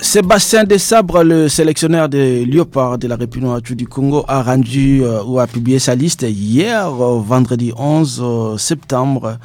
Sébastien Desabre, le sélectionneur des Léopards de la République du Congo, a rendu ou a publié sa liste hier, vendredi 11 septembre.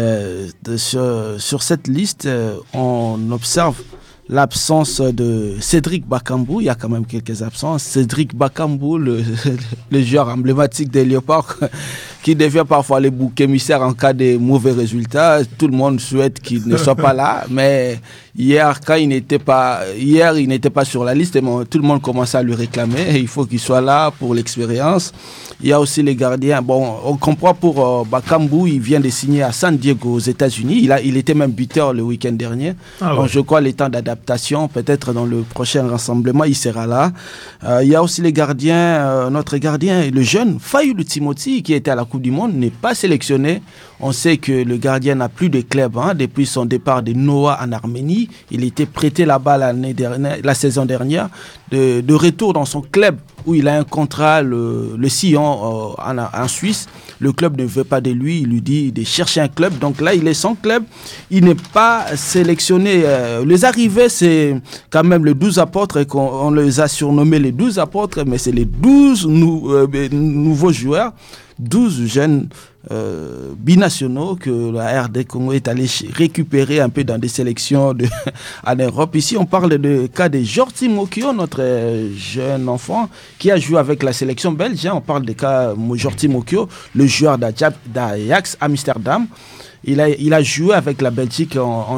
Sur cette liste, on observe l'absence de Cédric Bakambu. Il y a quand même quelques absences. Cédric Bakambu, le joueur emblématique des Léopards, qui devient parfois le bouc émissaire en cas de mauvais résultats. Tout le monde souhaite qu'il ne soit pas là, mais hier, il n'était pas sur la liste, mais tout le monde commençait à lui réclamer. Il faut qu'il soit là pour l'expérience. Il y a aussi les gardiens. Bon, on comprend pour Bakambu, il vient de signer à San Diego aux États-Unis. Il était même buteur le week-end dernier. Donc je crois les temps d'adaptation, peut-être dans le prochain rassemblement, il sera là. Il y a aussi les gardiens. Notre gardien, le jeune Fayulu Timothy, qui était à la Coupe du Monde, n'est pas sélectionné. On sait que le gardien n'a plus de club depuis son départ de Noah en Arménie. Il était prêté là-bas la saison dernière. De retour dans son club où il a un contrat, le Sion en Suisse. Le club ne veut pas de lui. Il lui dit de chercher un club. Donc là, il est sans club. Il n'est pas sélectionné. Les arrivées, c'est quand même les 12 apôtres. Et on les a surnommés les 12 apôtres. Mais c'est les 12 nouveaux joueurs. 12 jeunes binationaux que la RD Congo est allée récupérer un peu dans des sélections en Europe. Ici, on parle de cas de Jordi Mokio, notre jeune enfant qui a joué avec la sélection belge. On parle de cas de Jordi Mokio, le joueur d'Ajax Amsterdam. Il a joué avec la Belgique en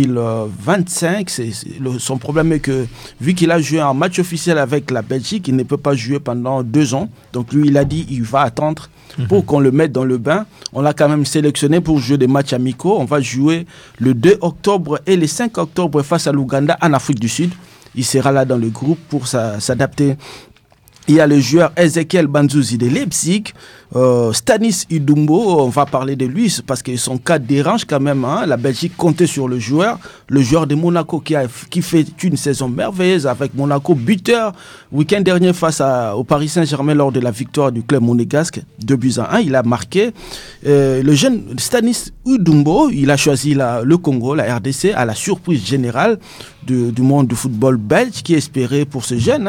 2025. Son problème est que, vu qu'il a joué un match officiel avec la Belgique, il ne peut pas jouer pendant 2 ans. Donc lui, il a dit qu'il va attendre pour qu'on le mette dans le bain. On l'a quand même sélectionné pour jouer des matchs amicaux. On va jouer le 2 octobre et le 5 octobre face à l'Ouganda en Afrique du Sud. Il sera là dans le groupe pour s'adapter. Il y a le joueur Ezekiel Banzuzi de Leipzig, Stanis Idumbo, on va parler de lui parce que son cas dérange quand même. La Belgique comptait sur le joueur de Monaco qui fait une saison merveilleuse avec Monaco, buteur week-end dernier face au Paris Saint-Germain lors de la victoire du club monégasque 2-1. Il a marqué. Le jeune Stanis Idumbo, il a choisi le Congo, la RDC, à la surprise générale du monde du football belge qui espérait pour ce jeune,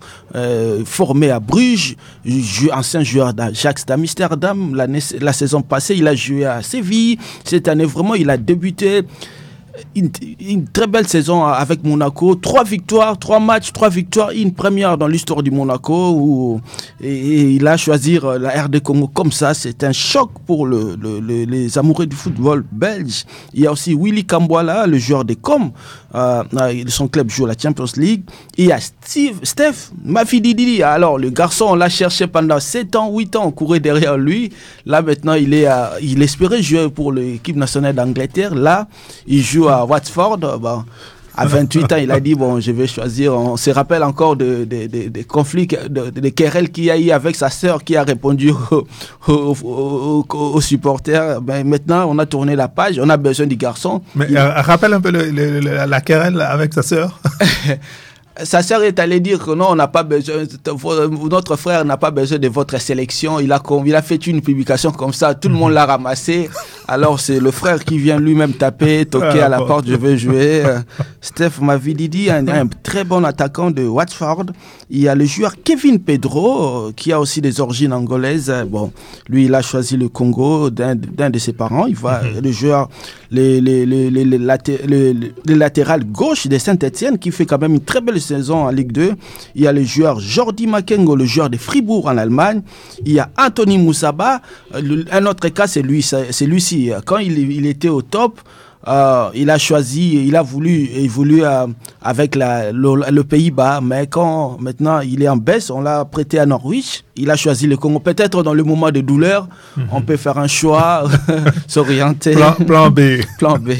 formé à Bruges, ancien joueur d'Ajax d'Amsterdam. La saison passée, il a joué à Séville. Cette année, vraiment, il a débuté une très belle saison avec Monaco. 3 victoires, 3 matchs, 3 victoires, une première dans l'histoire du Monaco. Et il a choisi la RD Congo comme ça. C'est un choc pour les amoureux du football belge. Il y a aussi Willy Kambwala, le joueur des Com. Son club joue la Champions League. Et il y a Steph Mafididi. Alors, le garçon, on l'a cherché pendant 7 ans, 8 ans. On courait derrière lui. Là, maintenant, il espérait jouer pour l'équipe nationale d'Angleterre. Là, il joue à Watford. À 28 ans, il a dit, je vais choisir. On se rappelle encore des conflits, des querelles qu'il y a eu avec sa sœur qui a répondu aux supporters. Maintenant, on a tourné la page, on a besoin du garçon. Mais rappelle un peu la querelle avec sa sœur. Sa sœur est allée dire que non, on n'a pas besoin, notre frère n'a pas besoin de votre sélection. Il a fait une publication comme ça, tout le monde l'a ramassé. Alors c'est le frère qui vient lui-même toquer à la porte, je veux jouer. Steph Mavididi, un très bon attaquant de Watford. Il y a le joueur Kevin Pedro, qui a aussi des origines angolaises. Lui, il a choisi le Congo d'un de ses parents. Il va le joueur, le latéral gauche de Saint-Etienne, qui fait quand même une très belle saison en Ligue 2. Il y a le joueur Jordi Makengo, le joueur de Fribourg en Allemagne. Il y a Anthony Moussaba. Un autre cas, c'est lui-ci. Quand il était au top, il a voulu avec le Pays-Bas, mais quand maintenant il est en baisse, on l'a prêté à Norwich. Il a choisi le Congo. Peut-être dans le moment de douleur, on peut faire un choix, s'orienter. Plan B. Plan B.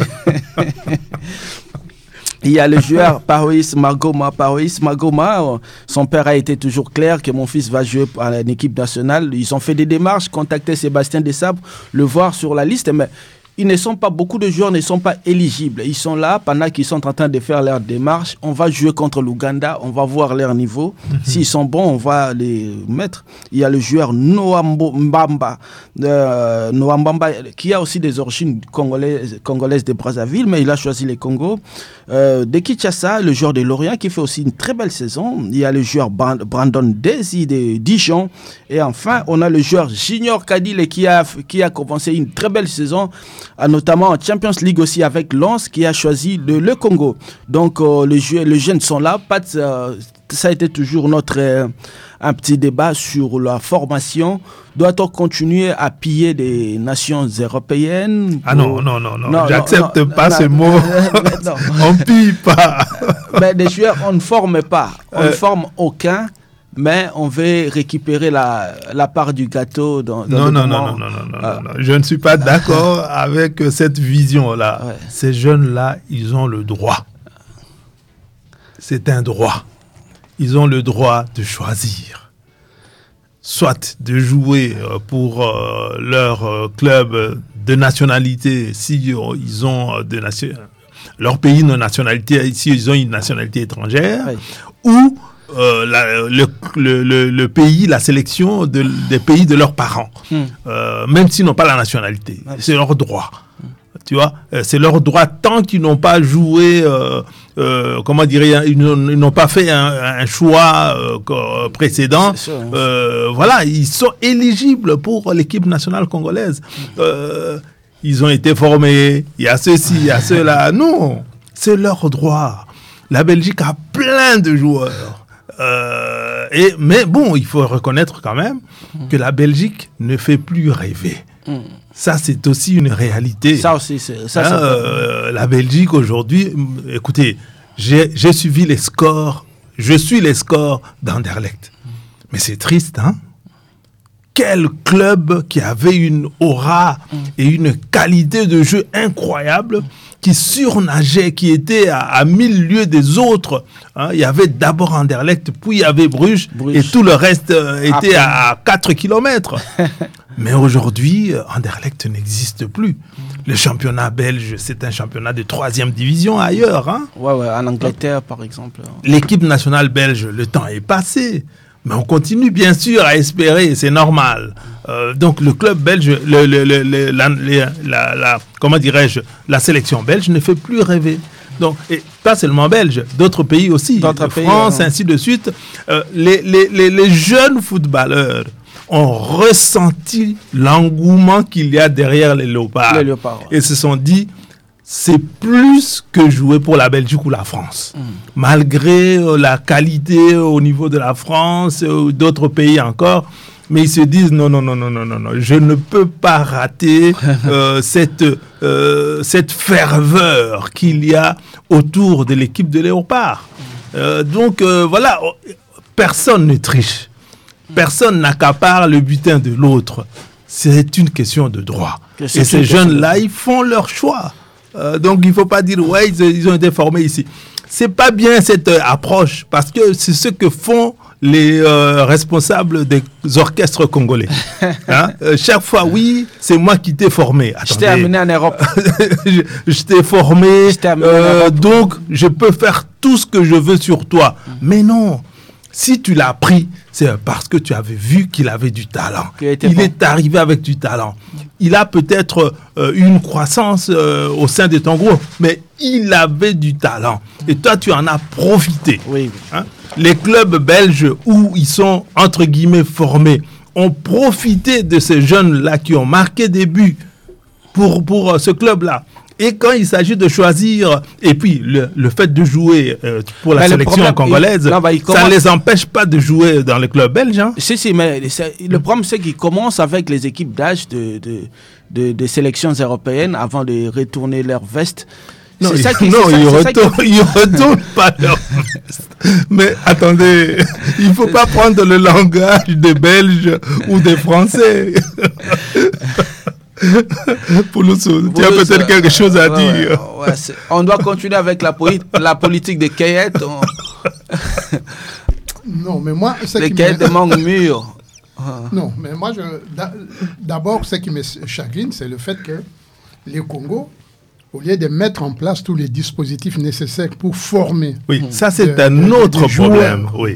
Il y a le joueur Paroïs Magoma. Son père a été toujours clair que mon fils va jouer à l'équipe nationale. Ils ont fait des démarches, contacté Sébastien Desabre, le voir sur la liste, mais beaucoup de joueurs ne sont pas éligibles. Ils sont là pendant qu'ils sont en train de faire leur démarche. On va jouer contre l'Ouganda, on va voir leur niveau. S'ils sont bons, on va les mettre. Il y a le joueur Noah Mbamba, qui a aussi des origines congolaises de Brazzaville, mais il a choisi les Congo. De Kinshasa, le joueur de Lorient qui fait aussi une très belle saison. Il y a le joueur Brandon Desi de Dijon. Et enfin, on a le joueur Junior Kadile qui a commencé une très belle saison, notamment en Champions League aussi avec Lens, qui a choisi le Congo. Donc les jeunes sont là. Ça a été toujours un petit débat sur la formation. Doit-on continuer à piller des nations européennes? Non, j'accepte pas ce mot. On pille pas. Mais des joueurs, on ne forme pas. On ne forme aucun. Mais on veut récupérer la part du gâteau. Non. Je ne suis pas d'accord avec cette vision-là. Ouais. Ces jeunes-là, ils ont le droit. C'est un droit. Ils ont le droit de choisir. Soit de jouer pour leur club de nationalité, si ils ont leur pays de nationalité, si ils ont une nationalité étrangère, ouais. Ou le pays, la sélection des pays de leurs parents, même s'ils n'ont pas la nationalité. Ouais. C'est leur droit. Tu vois, c'est leur droit tant qu'ils n'ont pas joué, ils n'ont pas fait un choix précédent. Sûr, voilà, ils sont éligibles pour l'équipe nationale congolaise. Ils ont été formés, il y a ceci, il y a cela. Non, c'est leur droit. La Belgique a plein de joueurs. Mais bon, il faut reconnaître quand même que la Belgique ne fait plus rêver. Ça, c'est aussi une réalité. Ça aussi, la Belgique aujourd'hui, écoutez, j'ai suivi les scores, je suis les scores d'Anderlecht. Mais c'est triste, hein? Quel club qui avait une aura et une qualité de jeu incroyable, qui surnageait, qui était à 1000 lieues des autres. Hein, il y avait d'abord Anderlecht, puis il y avait Bruges. Et tout le reste était à 4 kilomètres. Mais aujourd'hui, Anderlecht n'existe plus. Le championnat belge, c'est un championnat de 3e division ailleurs. Hein. Ouais, en Angleterre, par exemple. L'équipe nationale belge, le temps est passé. Mais on continue bien sûr à espérer, c'est normal. Donc le club belge, la sélection belge ne fait plus rêver. Donc, et pas seulement belge, d'autres pays aussi, France, ainsi de suite. Les jeunes footballeurs ont ressenti l'engouement qu'il y a derrière les Léopards. Et se sont dit, c'est plus que jouer pour la Belgique ou la France. Malgré la qualité au niveau de la France ou d'autres pays encore, mais ils se disent non, je ne peux pas rater cette ferveur qu'il y a autour de l'équipe de Léopard. Donc voilà, personne ne triche. Personne n'accapare le butin de l'autre. C'est une question de droit. Et ces jeunes-là, ils font leur choix. Donc il ne faut pas dire ouais ils ont été formés ici. C'est pas bien cette approche parce que c'est ce que font les responsables des orchestres congolais. Hein? Chaque fois oui c'est moi qui t'ai formé. Je t'ai amené en Europe. je t'ai formé. Donc je peux faire tout ce que je veux sur toi. Mais non. Si tu l'as pris, c'est parce que tu avais vu qu'il avait du talent. Il est arrivé avec du talent. Il a peut-être une croissance au sein de ton groupe, mais il avait du talent. Et toi, tu en as profité. Oui. Hein? Les clubs belges où ils sont, entre guillemets, formés, ont profité de ces jeunes-là qui ont marqué des buts pour ce club-là. Et quand il s'agit de choisir, et puis le fait de jouer pour la sélection congolaise, ça ne les empêche pas de jouer dans le club belge. Hein? Si, mais le problème, c'est qu'ils commencent avec les équipes d'âge de sélections européennes avant de retourner leur veste. Ils ne retournent pas leur veste. Mais attendez, il ne faut pas prendre le langage des Belges ou des Français. Pouloussou, tu as peut-être quelque chose à dire. Ouais, on doit continuer avec la politique des caillettes. Non, mais moi... Les caillettes de mangue mûre. Non, mais moi, d'abord, ce qui me chagrine, c'est le fait que le Congo, au lieu de mettre en place tous les dispositifs nécessaires pour former... Oui, ça c'est un autre problème. Oui.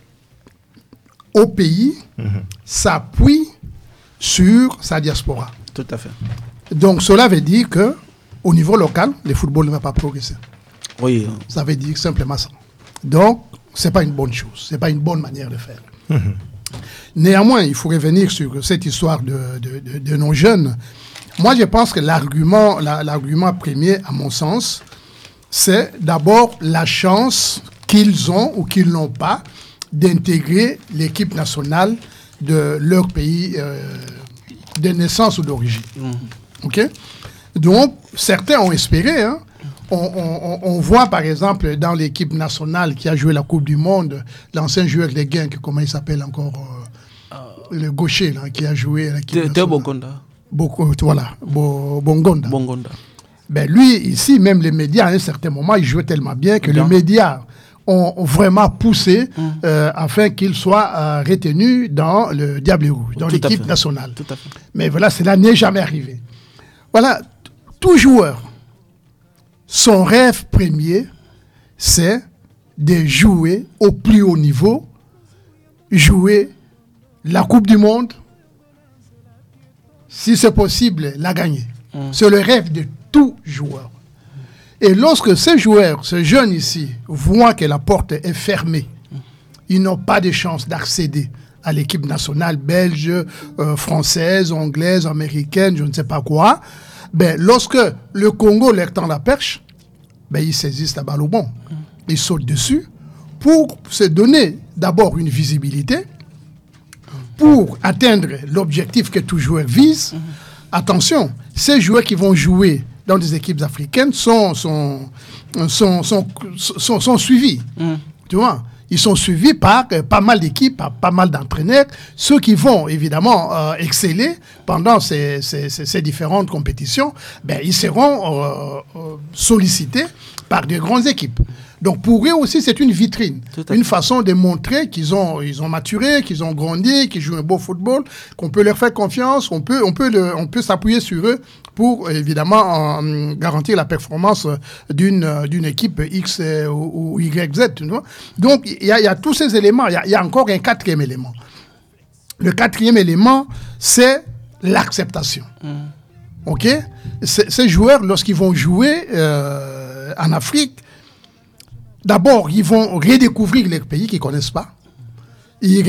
Au pays, s'appuie sur sa diaspora. Tout à fait. Donc cela veut dire qu'au niveau local, le football ne va pas progresser. Oui. Ça veut dire simplement ça. Donc, ce n'est pas une bonne chose. Ce n'est pas une bonne manière de faire. Néanmoins, il faut revenir sur cette histoire de nos jeunes. Moi, je pense que l'argument premier, à mon sens, c'est d'abord la chance qu'ils ont ou qu'ils n'ont pas d'intégrer l'équipe nationale de leur pays de naissance ou d'origine. OK? Donc, certains ont espéré. Hein? On voit, par exemple, dans l'équipe nationale qui a joué la Coupe du Monde, l'ancien joueur de Genk, comment il s'appelle encore le gaucher là, qui a joué l'équipe nationale. Bongonda. Voilà, Bongonda. Ben lui, ici, même les médias, à un certain moment, il jouait tellement bien que les médias ont vraiment poussé afin qu'il soit retenu dans le Diable Rouge, dans l'équipe nationale. Tout à fait. Mais voilà, cela n'est jamais arrivé. Voilà, tout joueur, son rêve premier, c'est de jouer au plus haut niveau, jouer la Coupe du Monde, si c'est possible, la gagner. C'est le rêve de tout joueur. Et lorsque ces joueurs, ces jeunes ici, voient que la porte est fermée, ils n'ont pas de chance d'accéder à l'équipe nationale belge, française, anglaise, américaine, je ne sais pas quoi. Ben, lorsque le Congo leur tend la perche, ben, ils saisissent la balle au bon. Ils sautent dessus pour se donner d'abord une visibilité, pour atteindre l'objectif que tout joueur vise. Attention, ces joueurs qui vont jouer dans des équipes africaines sont suivis. Tu vois, ils sont suivis par pas mal d'équipes, par pas mal d'entraîneurs, ceux qui vont évidemment exceller pendant ces différentes compétitions, ben, ils seront sollicités par de grandes équipes. Donc pour eux aussi, c'est une vitrine, une façon de montrer qu'ils ont maturé, qu'ils ont grandi, qu'ils jouent un beau football, qu'on peut leur faire confiance, on peut s'appuyer sur eux pour évidemment garantir la performance d'une équipe X ou YZ. Tu vois. Donc il y a tous ces éléments. Il y a encore un quatrième élément. Le quatrième élément, c'est l'acceptation. Ok? Ces joueurs, lorsqu'ils vont jouer en Afrique, d'abord, ils vont redécouvrir les pays qu'ils ne connaissent pas. Ils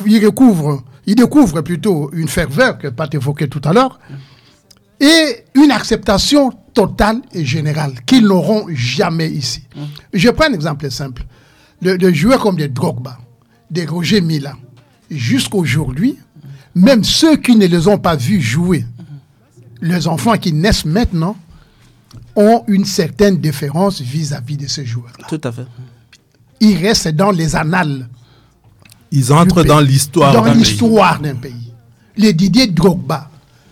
découvrent plutôt une ferveur que Pat évoquait tout à l'heure et une acceptation totale et générale qu'ils n'auront jamais ici. Je prends un exemple simple. De joueurs comme des Drogba, des Roger Mila, jusqu'aujourd'hui, même ceux qui ne les ont pas vus jouer, les enfants qui naissent maintenant, ont une certaine déférence vis-à-vis de ces joueurs-là. Tout à fait. Ils restent dans les annales. Ils entrent dans l'histoire d'un pays. Les Didier Drogba,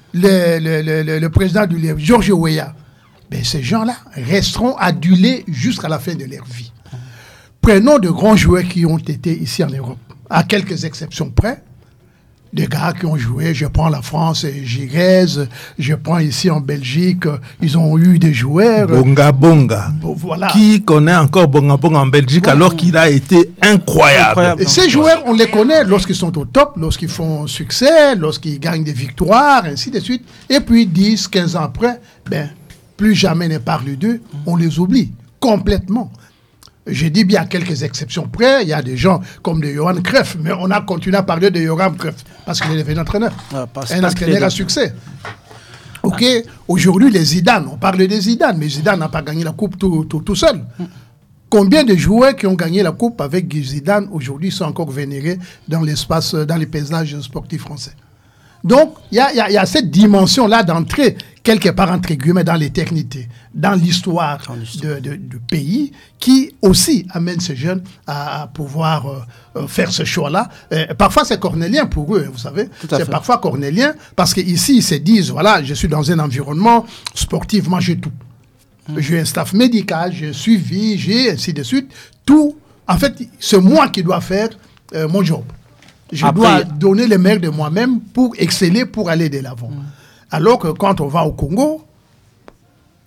le président du LEV, Georges Weah, ben ces gens-là resteront adulés jusqu'à la fin de leur vie. Prenons de grands joueurs qui ont été ici en Europe, à quelques exceptions près. Des gars qui ont joué, je prends la France, Girez, je prends ici en Belgique, ils ont eu des joueurs. Bonga. Voilà. Qui connaît encore Bonga en Belgique alors qu'il a été incroyable. Et ces joueurs, on les connaît lorsqu'ils sont au top, lorsqu'ils font succès, lorsqu'ils gagnent des victoires, ainsi de suite. Et puis 10, 15 ans après, ben, plus jamais ne parle d'eux, on les oublie complètement. Je dis bien à quelques exceptions près, il y a des gens comme de Johan Cruyff, mais on a continué à parler de Johan Cruyff parce qu'il est devenu entraîneur. Un entraîneur à succès. Ok, aujourd'hui les Zidane, on parle des Zidane, mais Zidane n'a pas gagné la coupe tout seul. Combien de joueurs qui ont gagné la coupe avec Zidane aujourd'hui sont encore vénérés dans l'espace, dans les paysages sportifs français? Donc, il y a cette dimension-là d'entrer quelque part, entre guillemets, dans l'éternité, dans l'histoire du pays, qui aussi amène ces jeunes à pouvoir faire ce choix-là. Parfois, c'est cornélien pour eux, vous savez. C'est parfois cornélien, parce qu'ici, ils se disent, voilà, je suis dans un environnement sportif, moi, j'ai tout. J'ai un staff médical, j'ai suivi, j'ai ainsi de suite. Tout, en fait, c'est moi qui dois faire mon job. Je dois donner le meilleur de moi-même pour exceller, pour aller de l'avant. Alors que quand on va au Congo,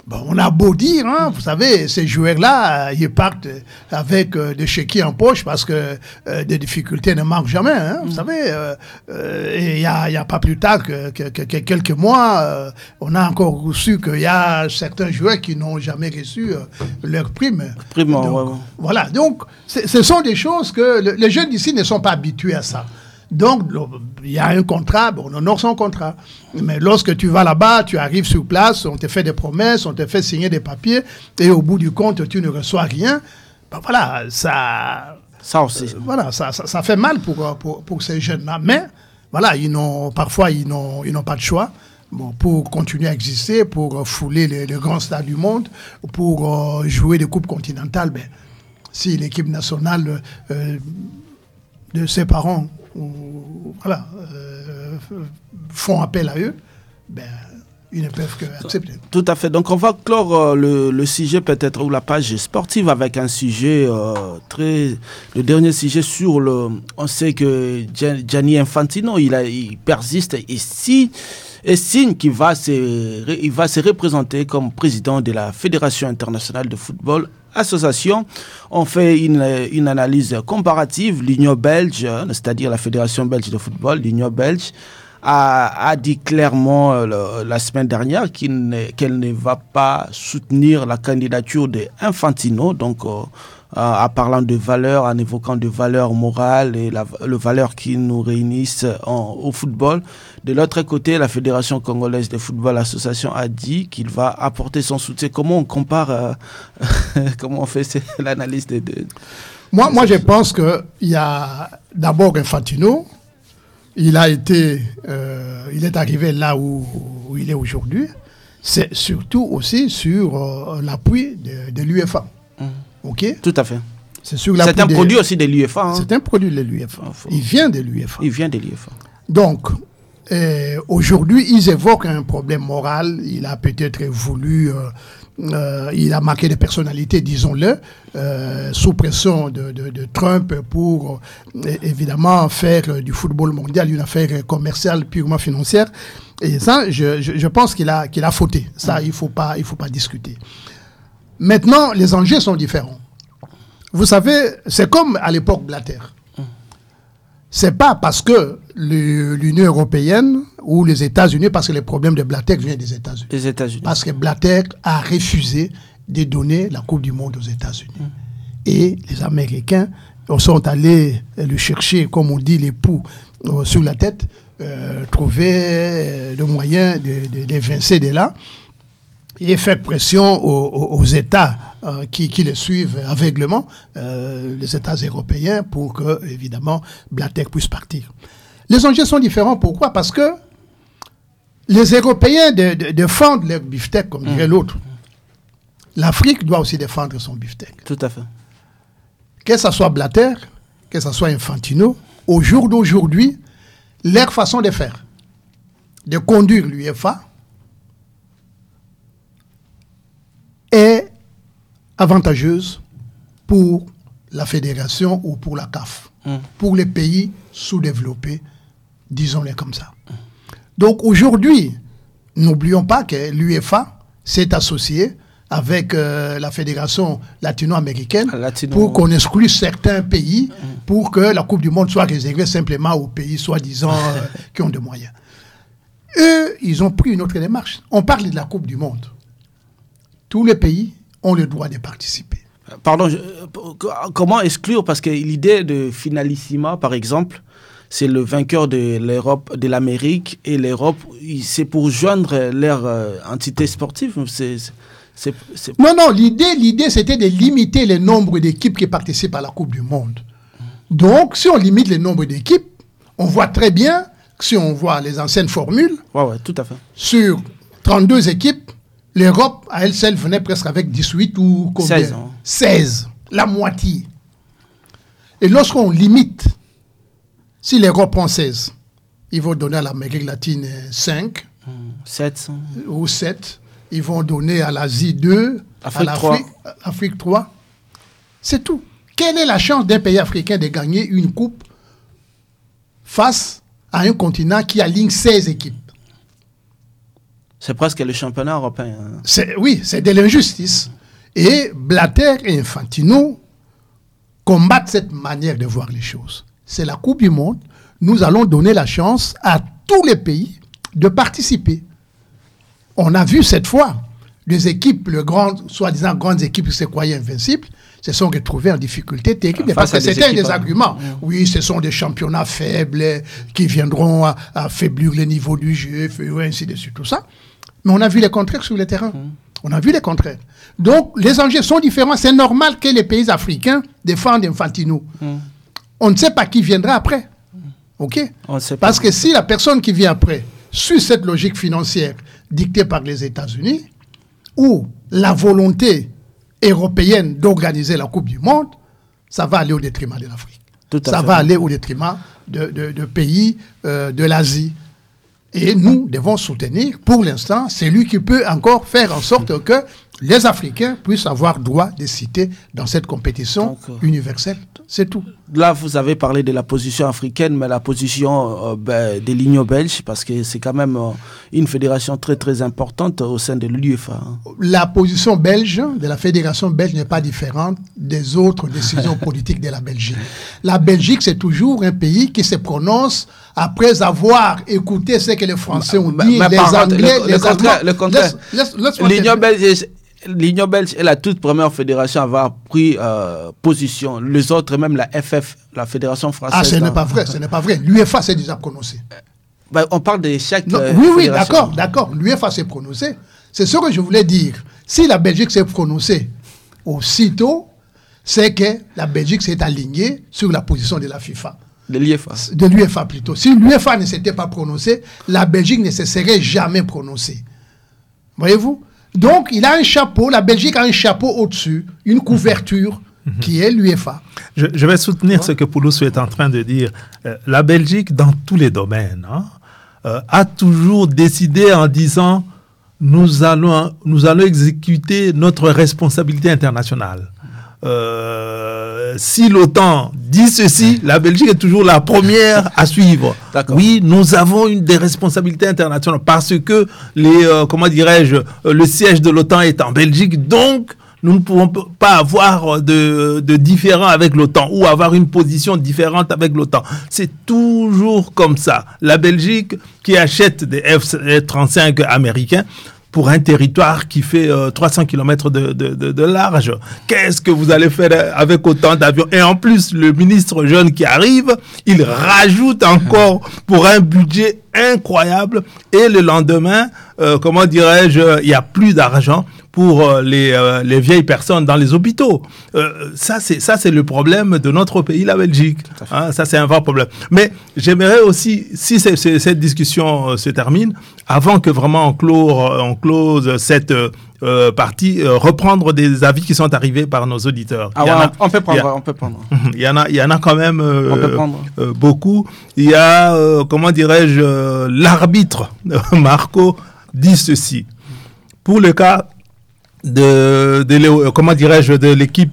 Bon, on a beau dire, hein, vous savez, ces joueurs-là, ils partent avec des chéquiers en poche parce que des difficultés ne manquent jamais. Hein, vous savez, il y a pas plus tard que quelques mois, on a encore reçu qu'il y a certains joueurs qui n'ont jamais reçu leur prime. Donc, voilà, donc ce sont des choses que les jeunes d'ici ne sont pas habitués à ça. Donc, il y a un contrat, on honore son contrat. Mais lorsque tu vas là-bas, tu arrives sur place, on te fait des promesses, on te fait signer des papiers, et au bout du compte, tu ne reçois rien. Ben voilà, ça aussi. Voilà, ça fait mal pour ces jeunes-là. Mais, voilà, parfois, ils n'ont pas de choix. Bon, pour continuer à exister, pour fouler les grands stades du monde, pour jouer des coupes continentales, ben, si l'équipe nationale de ses parents font appel à eux, ben, ils ne peuvent qu'accepter. Tout à fait. Donc, on va clore le sujet peut-être, ou la page sportive avec un sujet le dernier sujet sur on sait que Gianni Infantino, il persiste et signe qu'il va se représenter comme président de la Fédération internationale de football. Association, on fait une analyse comparative. L'Union belge, c'est-à-dire la Fédération belge de football, l'Union belge, a dit clairement la semaine dernière qu'elle ne va pas soutenir la candidature d'Infantino, donc en parlant de valeurs, en évoquant de valeurs morales et les valeurs qui nous réunissent au football. De l'autre côté, la Fédération congolaise de football association a dit qu'il va apporter son soutien. Comment on compare, comment on fait l'analyse des deux? Moi, je pense qu'il y a d'abord Infantino. Il est arrivé là où il est aujourd'hui. C'est surtout aussi sur l'appui de l'UEFA. Ok? Tout à fait. C'est un produit aussi de l'UEFA. Hein? C'est un produit de l'UEFA. Il vient de l'UEFA. Donc, aujourd'hui, ils évoquent un problème moral. Il a peut-être voulu... il a manqué de personnalité, disons-le, sous pression de Trump pour évidemment faire du football mondial une affaire commerciale purement financière. Et ça, je pense qu'il a fauté. Ça, il faut pas discuter. Maintenant, les enjeux sont différents. Vous savez, c'est comme à l'époque Blatter. C'est pas parce que l'Union européenne ou les États-Unis, parce que les problèmes de Blatter viennent des États-Unis. Les États-Unis. Parce que Blatter a refusé de donner la Coupe du Monde aux États-Unis. Et les Américains sont allés le chercher, comme on dit, l'époux sur la tête, trouver le moyen de l'évincer de là et faire pression aux États qui les suivent aveuglement, les États européens, pour que, évidemment, Blatter puisse partir. Les enjeux sont différents. Pourquoi? Parce que les Européens défendent leur beefsteak, comme dirait l'autre. L'Afrique doit aussi défendre son beefsteak. Tout à fait. Que ce soit Blatter, que ce soit Infantino, au jour d'aujourd'hui, leur façon de faire, de conduire l'UEFA, est avantageuse pour la fédération ou pour la CAF, pour les pays sous-développés, disons-les comme ça. Donc aujourd'hui, n'oublions pas que l'UEFA s'est associée avec la fédération latino-américaine pour qu'on exclue certains pays pour que la Coupe du Monde soit réservée simplement aux pays soi-disant qui ont des moyens. Eux, ils ont pris une autre démarche. On parle de la Coupe du Monde. Tous les pays ont le droit de participer. Pardon, comment exclure? Parce que l'idée de Finalissima, par exemple, c'est le vainqueur de l'Europe, de l'Amérique et l'Europe. C'est pour joindre leur entité sportive. Non, l'idée, c'était de limiter le nombre d'équipes qui participent à la Coupe du Monde. Donc, si on limite le nombre d'équipes, on voit très bien que si on voit les anciennes formules, tout à fait. Sur 32 équipes, l'Europe, à elle seule, venait presque avec 18 ou combien? 16. 16, la moitié. Et lorsqu'on limite, si l'Europe prend 16, ils vont donner à l'Amérique latine 5. 7. Ou 7. Ils vont donner à l'Asie 2, Afrique à 3. Afrique 3. C'est tout. Quelle est la chance d'un pays africain de gagner une coupe face à un continent qui aligne 16 équipes? C'est presque le championnat européen. Oui, c'est de l'injustice. Et Blatter et Infantino combattent cette manière de voir les choses. C'est la Coupe du Monde. Nous allons donner la chance à tous les pays de participer. On a vu cette fois, les équipes, soi-disant grandes équipes qui se croyaient invincibles, se sont retrouvées en difficulté technique. Parce que c'était un des arguments. Oui, ce sont des championnats faibles qui viendront à affaiblir le niveau du jeu, et ainsi de suite, tout ça. Mais on a vu les contraires sur le terrain. On a vu les contraires. Donc, les enjeux sont différents. C'est normal que les pays africains défendent Infantino. On ne sait pas qui viendra après. OK? Parce que si la personne qui vient après suit cette logique financière dictée par les États-Unis, ou la volonté européenne d'organiser la Coupe du Monde, ça va aller au détriment de l'Afrique. Ça va aller au détriment de pays de l'Asie. Et nous devons soutenir, pour l'instant, celui qui peut encore faire en sorte que les Africains puissent avoir droit de citer dans cette compétition universelle. C'est tout. Là, vous avez parlé de la position africaine, mais la position de l'Union belge, parce que c'est quand même une fédération très, très importante au sein de l'UEFA. La position belge, de la fédération belge, n'est pas différente des autres décisions politiques de la Belgique. La Belgique, c'est toujours un pays qui se prononce après avoir écouté ce que les Français ont dit, les Anglais, les Allemands. Le contraire. L'Union belge est la toute première fédération à avoir pris position. Les autres, même la FF, la fédération française. Ah, ce n'est pas vrai, ce n'est pas vrai. L'UEFA s'est déjà prononcé. On parle de chaque oui, d'accord. L'UEFA s'est prononcé. C'est ce que je voulais dire. Si la Belgique s'est prononcée aussitôt, c'est que la Belgique s'est alignée sur la position de la FIFA. De l'UEFA. De l'UEFA plutôt. Si l'UEFA ne s'était pas prononcée, la Belgique ne se serait jamais prononcée. Voyez-vous? Donc, il a un chapeau, la Belgique a un chapeau au-dessus, une couverture qui est l'UEFA. Je vais soutenir ce que Pouloussou est en train de dire. La Belgique, dans tous les domaines, a toujours décidé en disant nous allons exécuter notre responsabilité internationale. Si l'OTAN dit ceci, la Belgique est toujours la première à suivre. Oui, nous avons des responsabilités internationales parce que le siège de l'OTAN est en Belgique, donc nous ne pouvons pas avoir de différent avec l'OTAN ou avoir une position différente avec l'OTAN. C'est toujours comme ça. La Belgique qui achète des F-35 américains pour un territoire qui fait 300 km de large. Qu'est-ce que vous allez faire avec autant d'avions? Et en plus, le ministre jeune qui arrive, il rajoute encore pour un budget incroyable. Et le lendemain, il n'y a plus d'argent pour les vieilles personnes dans les hôpitaux. Ça, c'est le problème de notre pays, la Belgique. Ça, c'est un vrai problème. Mais j'aimerais aussi, si cette discussion se termine, avant que vraiment on close cette partie, reprendre des avis qui sont arrivés par nos auditeurs. On peut prendre. Il y en a quand même beaucoup. Il y a, l'arbitre Marco dit ceci. Pour le cas de l'équipe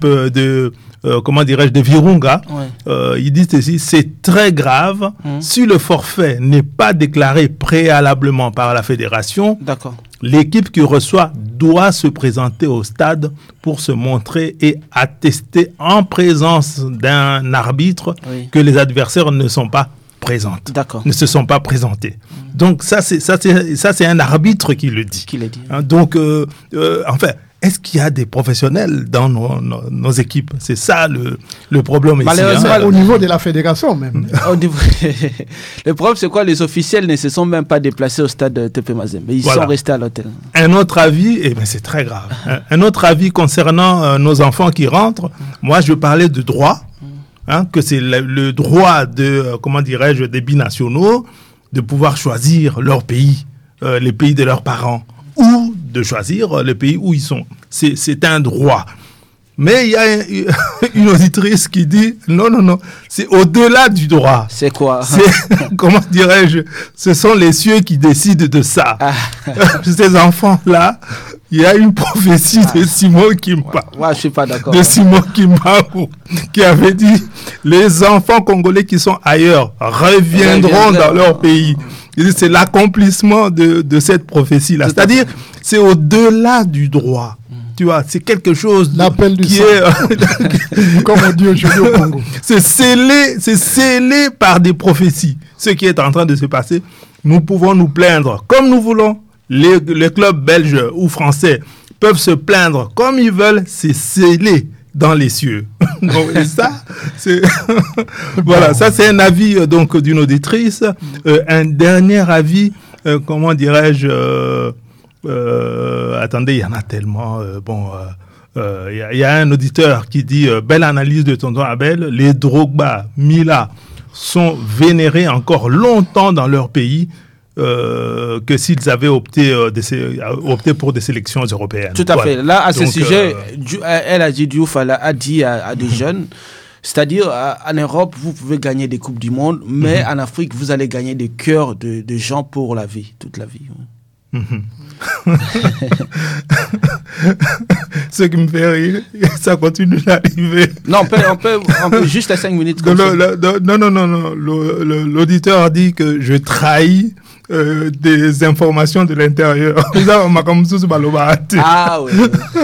de Virunga, ils disent ceci: c'est très grave si le forfait n'est pas déclaré préalablement par la fédération. D'accord. L'équipe qui reçoit doit se présenter au stade pour se montrer et attester en présence d'un arbitre que les adversaires ne sont pas présentes. D'accord. Ne se sont pas présentés. Donc ça c'est un arbitre qui le dit. Donc est-ce qu'il y a des professionnels dans nos équipes? C'est ça le problème ici. Malheureusement, au niveau de la fédération même. Le problème, c'est quoi? Les officiels ne se sont même pas déplacés au stade de TP Mazembe. Ils sont restés à l'hôtel. Un autre avis, c'est très grave. Un autre avis concernant nos enfants qui rentrent. Moi, je parlais de droit. Que c'est le droit des binationaux de pouvoir choisir leur pays, les pays de leurs parents, ou de choisir le pays où ils sont. C'est un droit. Mais il y a une auditrice qui dit non, c'est au-delà du droit. C'est quoi? Ce sont les cieux qui décident de ça. Ces enfants-là, il y a une prophétie de Simon Kimpa. Moi, je suis pas d'accord. De Simon Kimpa qui avait dit les enfants congolais qui sont ailleurs reviendront dans leur pays. C'est l'accomplissement de cette prophétie-là. C'est-à-dire, c'est au-delà du droit. Tu vois, c'est quelque chose qui est... Comme on dit aujourd'hui au Congo. C'est scellé par des prophéties. Ce qui est en train de se passer, nous pouvons nous plaindre comme nous voulons. Les clubs belges ou français peuvent se plaindre comme ils veulent, c'est scellé dans les cieux. Donc, et ça, c'est voilà, ça c'est un avis donc d'une auditrice. Un dernier avis, comment dirais-je, attendez, il y en a tellement. Il y a un auditeur qui dit belle analyse de tonton Abel. Les Drogba, Mila sont vénérés encore longtemps dans leur pays. Que s'ils avaient opté pour des sélections européennes. Tout à fait. Là, à ce sujet, elle a dit, Diouf a dit à des jeunes, c'est-à-dire en Europe, vous pouvez gagner des Coupes du Monde, mais en Afrique, vous allez gagner des cœurs de gens pour la vie, toute la vie. Ce qui me fait rire, ça continue d'arriver. Non, on peut juste à 5 minutes. Non. L'auditeur dit que je trahis des informations de l'intérieur. Ah oui.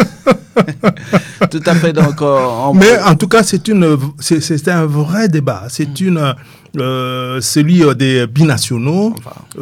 Tout à fait. Donc, mais en tout cas, c'est un vrai débat. C'est celui des binationaux.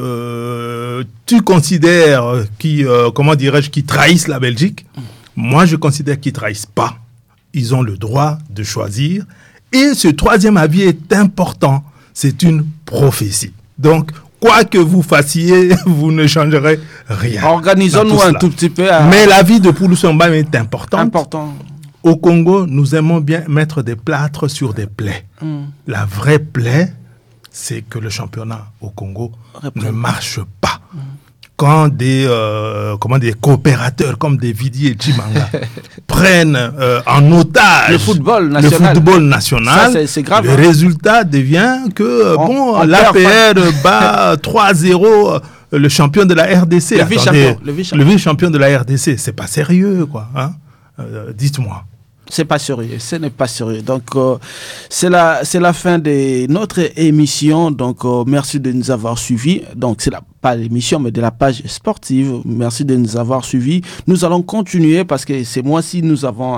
Tu considères qui trahissent la Belgique? Moi, je considère qu'ils trahissent pas. Ils ont le droit de choisir. Et ce troisième avis est important. C'est une prophétie. Donc, quoi que vous fassiez, vous ne changerez rien. Organisons-nous un tout petit peu. Mais l'avis de Pouloussamba est important. Important. Au Congo, nous aimons bien mettre des plâtres sur des plaies. La vraie plaie, c'est que le championnat au Congo ne marche pas. Quand des coopérateurs comme des Vidi et Chimanga prennent en otage le football national, ça, c'est grave, le résultat devient que l'APR bat 3-0 le champion de la RDC. Le vice-champion de la RDC. C'est pas sérieux, quoi. Hein? Dites-moi. C'est pas sérieux, ce n'est pas sérieux. Donc, c'est la fin de notre émission. Donc, merci de nous avoir suivis. Donc, pas l'émission, mais de la page sportive. Merci de nous avoir suivis. Nous allons continuer parce que ces mois-ci, nous avons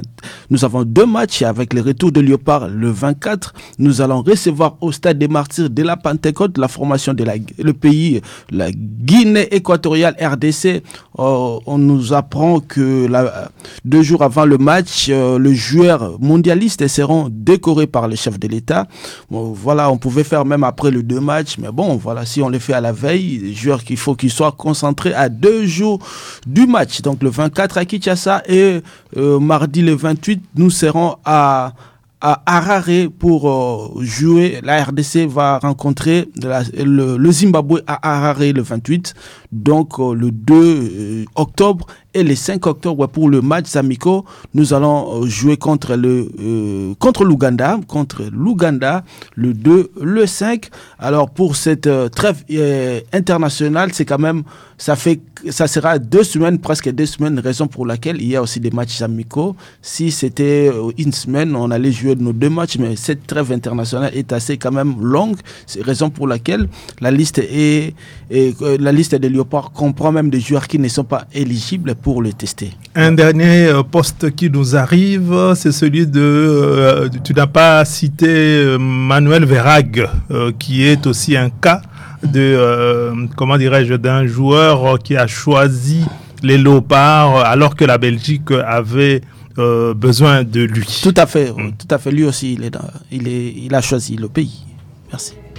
2 matchs avec le retour de Léopard le 24. Nous allons recevoir au Stade des Martyrs de la Pentecôte la formation de le pays, la Guinée équatoriale RDC. On nous apprend que 2 jours avant le match, les joueurs mondialistes seront décorés par le chef de l'État. Bon, voilà, on pouvait faire même après le 2 matchs, mais bon, voilà, si on les fait à la veille, les joueurs qu'il faut qu'ils soient concentrés à 2 jours du match. Donc le 24 à Kinshasa et mardi le 28, nous serons à Harare pour jouer. La RDC va rencontrer le Zimbabwe à Harare le 28. Donc le 2 octobre et le 5 octobre pour le match amicaux, nous allons jouer contre l'Ouganda, le 2, le 5. Alors pour cette trêve internationale, c'est quand même, ça sera 2 semaines, presque 2 semaines, raison pour laquelle il y a aussi des matchs amicaux. Si c'était une semaine, on allait jouer nos 2 matchs, mais cette trêve internationale est assez quand même longue. C'est raison pour laquelle la liste de Léopard comprend même des joueurs qui ne sont pas éligibles pour le tester. Un dernier poste qui nous arrive, c'est celui tu n'as pas cité Manuel Verhaeghe, qui est aussi un cas d'un joueur qui a choisi les Léopards alors que la Belgique avait besoin de lui. Tout à fait, Lui aussi, il a choisi le pays. Merci.